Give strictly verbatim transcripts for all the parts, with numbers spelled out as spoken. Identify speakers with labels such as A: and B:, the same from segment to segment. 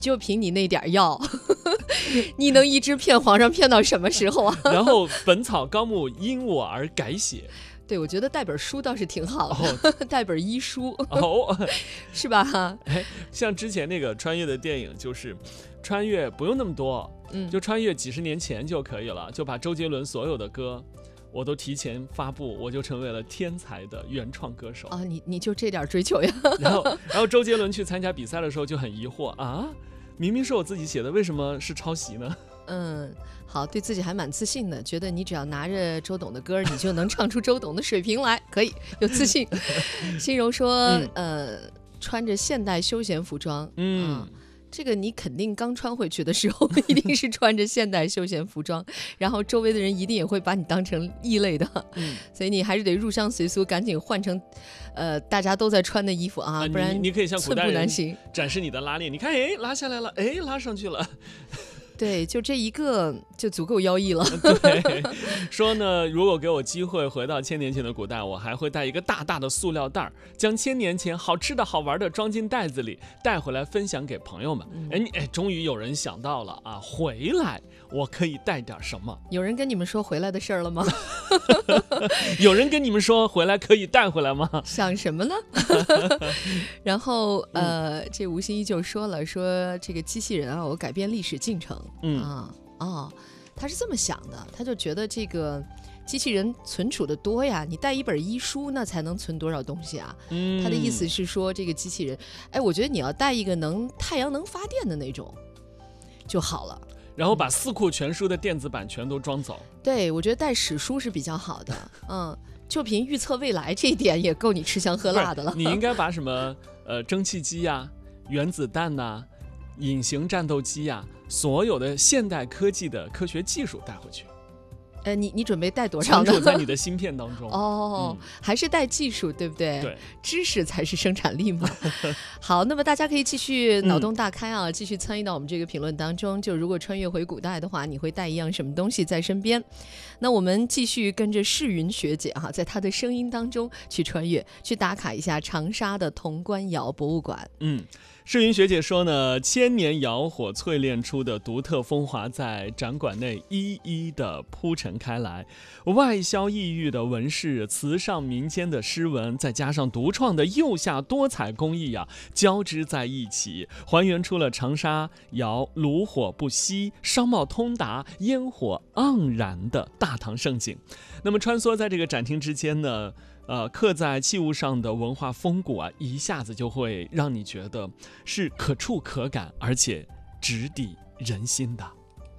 A: 就凭你那点药你能一直骗皇上骗到什么时候啊？
B: 然后《本草纲目》因我而改写。
A: 对，我觉得带本书倒是挺好的，哦、带本医书，
B: 哦，
A: 是吧？
B: 哎，像之前那个穿越的电影，就是穿越不用那么多，嗯，就穿越几十年前就可以了，就把周杰伦所有的歌我都提前发布，我就成为了天才的原创歌手
A: 啊！你你就这点追求呀？
B: 然后，然后周杰伦去参加比赛的时候就很疑惑啊，明明是我自己写的，为什么是抄袭呢？
A: 嗯，好，对自己还蛮自信的，觉得你只要拿着周董的歌，你就能唱出周董的水平来，可以有自信。欣柔说，嗯、呃，穿着现代休闲服装，嗯。啊这个你肯定刚穿回去的时候一定是穿着现代休闲服装，然后周围的人一定也会把你当成异类的，嗯、所以你还是得入乡随俗，赶紧换成呃大家都在穿的衣服啊，不然
B: 你你可以像古代人
A: 行
B: 展示你的拉链，你看，哎，拉下来了，哎，拉上去了。
A: 对，就这一个就足够妖异了。
B: 对，说呢，如果给我机会回到千年前的古代，我还会带一个大大的塑料袋，将千年前好吃的好玩的装进袋子里，带回来分享给朋友们。哎、嗯，哎，终于有人想到了啊，回来我可以带点什么？
A: 有人跟你们说回来的事儿了吗？
B: 有人跟你们说回来可以带回来吗？
A: 想什么呢？然后呃，这吴欣依就说了，说这个机器人啊，我改变历史进程。嗯啊哦，他是这么想的，他就觉得这个机器人存储的多呀，你带一本医书那才能存多少东西啊？嗯，他的意思是说这个机器人，哎，我觉得你要带一个能太阳能发电的那种就好了。
B: 然后把四库全书的电子版全都装走。
A: 对，我觉得带史书是比较好的。嗯，就凭预测未来这一点也够你吃香喝辣的了。
B: 你应该把什么呃蒸汽机呀、原子弹呐、啊、隐形战斗机呀、啊，所有的现代科技的科学技术带回去。
A: 呃，你你准备带多长
B: 的？存储在你的芯片当中。
A: 哦、嗯，还是带技术，对不对？
B: 对，
A: 知识才是生产力嘛。好，那么大家可以继续脑洞大开啊，嗯、继续参与到我们这个评论当中。就如果穿越回古代的话，你会带一样什么东西在身边？那我们继续跟着世云学姐哈、啊，在她的声音当中去穿越，去打卡一下长沙的潼关窑博物馆。
B: 嗯。世云学姐说呢，千年窑火淬炼出的独特风华在展馆内一一的铺陈开来，外销异域的纹饰，词上民间的诗文，再加上独创的釉下多彩工艺啊，交织在一起，还原出了长沙窑炉火不息、商贸通达、烟火盎然的大唐盛景。那么穿梭在这个展厅之间呢，呃，刻在器物上的文化风骨啊，一下子就会让你觉得是可触可感，而且直抵人心的。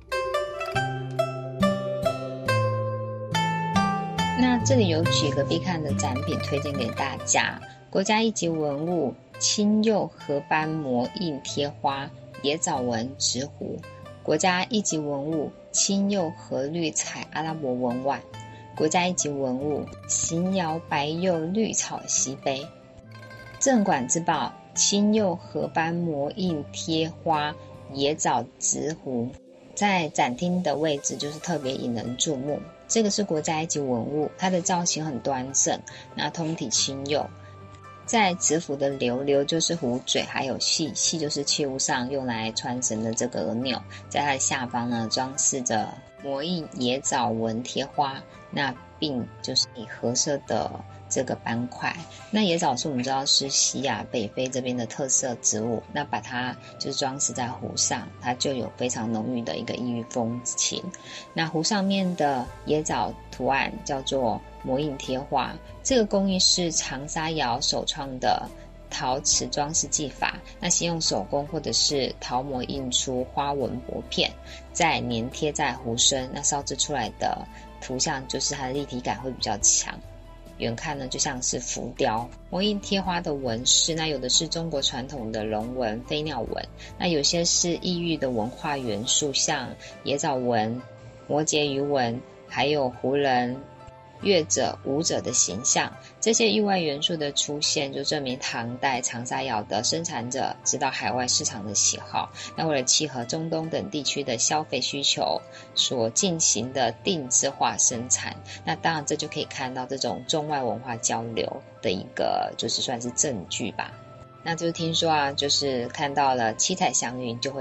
C: 那这里有几个必看的展品推荐给大家：国家一级文物青釉合斑模印贴花野藻纹直壶，国家一级文物青釉合绿彩阿拉伯纹碗，国家一级文物邢窑白釉绿草锡杯，镇馆之宝青釉合斑模印贴花野藻直壶，在展厅的位置就是特别引人注目。这个是国家一级文物，它的造型很端正，那通体青釉，在直壶的流流就是壶嘴，还有细细就是器物上用来穿绳的这个钮，在它的下方呢装饰着模印野藻纹贴花，那并就是以褐色的这个斑块。那野藻是我们知道是西亚北非这边的特色植物，那把它就是装饰在壶上，它就有非常浓郁的一个异域风情。那壶上面的野藻图案叫做模印贴花，这个工艺是长沙窑首创的陶瓷装饰技法，那先用手工或者是陶模印出花纹薄片，再粘贴在壶身，那烧制出来的图像就是它的立体感会比较强，远看呢就像是浮雕。模印贴花的纹饰，那有的是中国传统的龙纹、飞鸟纹，那有些是异域的文化元素，像野藻纹、摩羯鱼纹，还有胡人、乐者、舞者的形象。这些意外元素的出现，就证明唐代长沙窑的生产者知道海外市场的喜好，那为了契合中东等地区的消费需求所进行的定制化生产。那当然这就可以看到这种中外文化交流的一个就是算是证据吧。 那就听说啊，就是看到了七彩祥云就会